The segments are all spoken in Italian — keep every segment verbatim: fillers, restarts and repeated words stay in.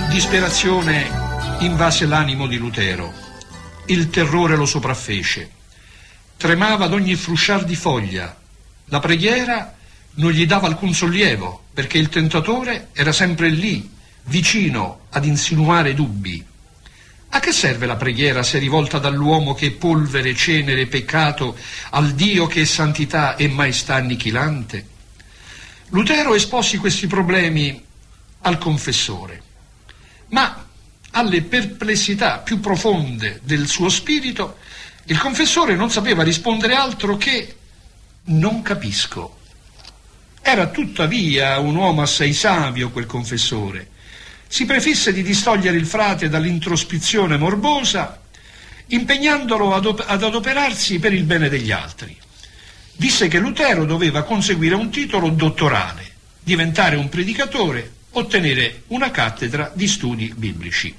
Disperazione invase l'animo di Lutero. Il terrore lo sopraffece. Tremava ad ogni frusciar di foglia. La preghiera non gli dava alcun sollievo, perché il tentatore era sempre lì, vicino ad insinuare dubbi. A che serve la preghiera se rivolta dall'uomo che è polvere, cenere e peccato al Dio che è santità e maestà annichilante? Lutero esposi questi problemi al confessore, ma alle perplessità più profonde del suo spirito il confessore non sapeva rispondere altro che «non capisco». Era tuttavia un uomo assai savio quel confessore. Si prefisse di distogliere il frate dall'introspezione morbosa, impegnandolo ad, op- ad adoperarsi per il bene degli altri. Disse che Lutero doveva conseguire un titolo dottorale, diventare un predicatore, ottenere una cattedra di studi biblici.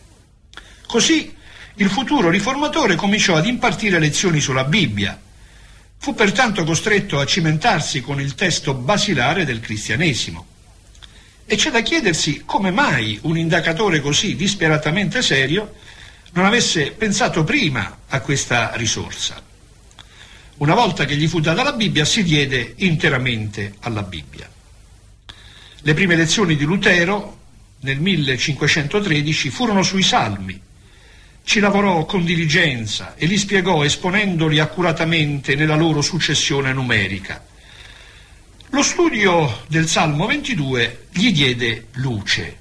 Così il futuro riformatore cominciò ad impartire lezioni sulla Bibbia. Fu pertanto costretto a cimentarsi con il testo basilare del cristianesimo. E c'è da chiedersi come mai un indagatore così disperatamente serio non avesse pensato prima a questa risorsa. Una volta che gli fu data la Bibbia, si diede interamente alla Bibbia. Le prime lezioni di Lutero, nel millecinquecentotredici, furono sui Salmi. Ci lavorò con diligenza e li spiegò esponendoli accuratamente nella loro successione numerica. Lo studio del Salmo ventidue gli diede luce.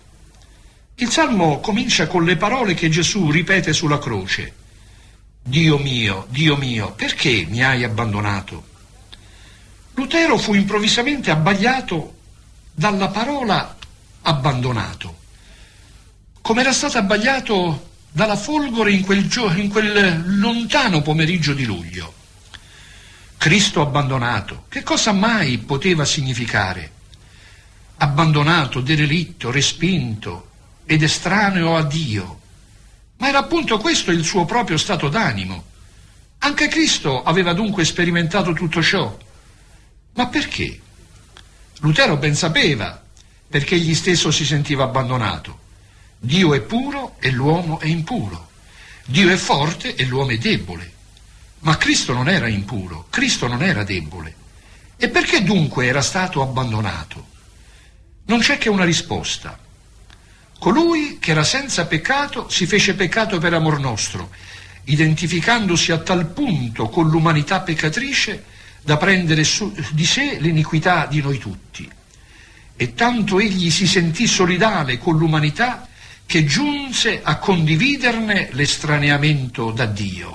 Il Salmo comincia con le parole che Gesù ripete sulla croce. Dio mio, Dio mio, perché mi hai abbandonato? Lutero fu improvvisamente abbagliato dalla parola abbandonato, come era stato abbagliato dalla folgore in quel, gio- in quel lontano pomeriggio di luglio. Cristo abbandonato, che cosa mai poteva significare? Abbandonato, derelitto, respinto ed estraneo a Dio. Ma era appunto questo il suo proprio stato d'animo. Anche Cristo aveva dunque sperimentato tutto ciò. Ma perché? Lutero ben sapeva perché egli stesso si sentiva abbandonato. Dio è puro e l'uomo è impuro. Dio è forte e l'uomo è debole. Ma Cristo non era impuro, Cristo non era debole. E perché dunque era stato abbandonato? Non c'è che una risposta. Colui che era senza peccato si fece peccato per amor nostro, identificandosi a tal punto con l'umanità peccatrice da prendere su di sé l'iniquità di noi tutti. E tanto egli si sentì solidale con l'umanità che giunse a condividerne l'estraneamento da Dio.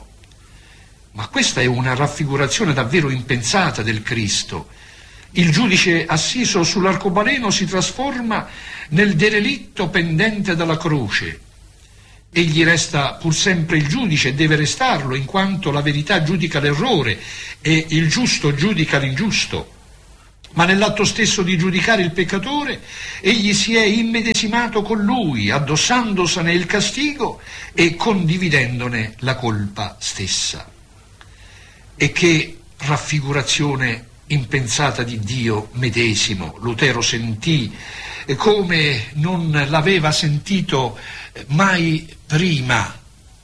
Ma questa è una raffigurazione davvero impensata del Cristo. Il giudice assiso sull'arcobaleno si trasforma nel derelitto pendente dalla croce. Egli resta pur sempre il giudice e deve restarlo, in quanto la verità giudica l'errore e il giusto giudica l'ingiusto. Ma nell'atto stesso di giudicare il peccatore, egli si è immedesimato con lui, addossandosene il castigo e condividendone la colpa stessa. E che raffigurazione impensata di Dio medesimo Lutero sentì, come non l'aveva sentito mai prima.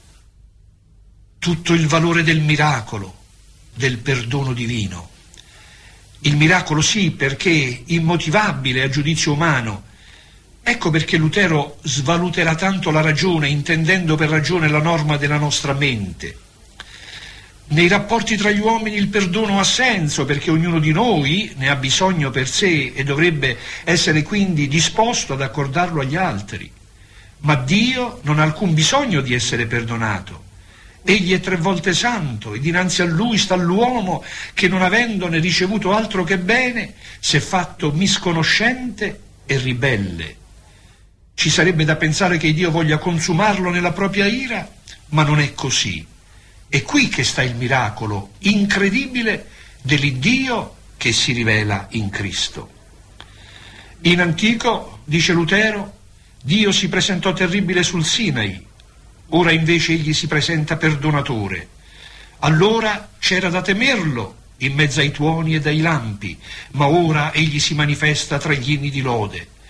Tutto il valore del miracolo, del perdono divino. Il miracolo sì, perché immotivabile a giudizio umano. Ecco perché Lutero svaluterà tanto la ragione, intendendo per ragione la norma della nostra mente. Nei rapporti tra gli uomini il perdono ha senso, perché ognuno di noi ne ha bisogno per sé e dovrebbe essere quindi disposto ad accordarlo agli altri. Ma Dio non ha alcun bisogno di essere perdonato. Egli è tre volte santo e dinanzi a lui sta l'uomo che, non avendone ricevuto altro che bene, si è fatto misconoscente e ribelle. Ci sarebbe da pensare che Dio voglia consumarlo nella propria ira, ma non è così. È qui che sta il miracolo incredibile dell'Iddio che si rivela in Cristo. In antico, dice Lutero, Dio si presentò terribile sul Sinai, ora invece egli si presenta perdonatore. Allora c'era da temerlo in mezzo ai tuoni e ai lampi, ma ora egli si manifesta tra gli inni di lode.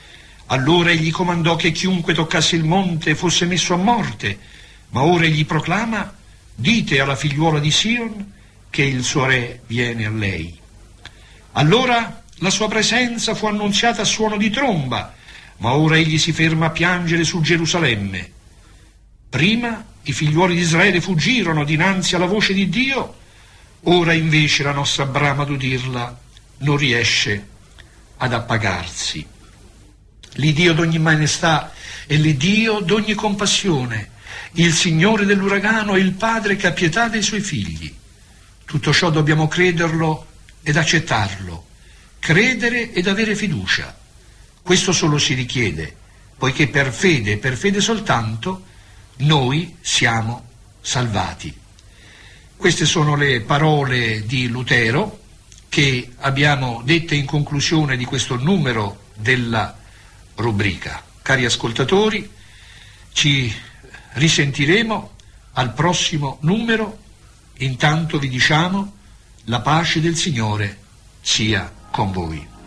Allora egli comandò che chiunque toccasse il monte fosse messo a morte, ma ora egli proclama: dite alla figliuola di Sion che il suo re viene a lei. Allora la sua presenza fu annunziata a suono di tromba, ma ora egli si ferma a piangere su Gerusalemme. Prima i figliuoli di Israele fuggirono dinanzi alla voce di Dio, ora invece la nostra brama d'udirla non riesce ad appagarsi. L'Iddio d'ogni maestà è l'Iddio d'ogni compassione, il Signore dell'uragano è il Padre che ha pietà dei suoi figli. Tutto ciò dobbiamo crederlo ed accettarlo, credere ed avere fiducia. Questo solo si richiede, poiché per fede, per fede soltanto, noi siamo salvati. Queste sono le parole di Lutero che abbiamo dette in conclusione di questo numero della rubrica. Cari ascoltatori, ci risentiremo al prossimo numero. Intanto vi diciamo: la pace del Signore sia con voi.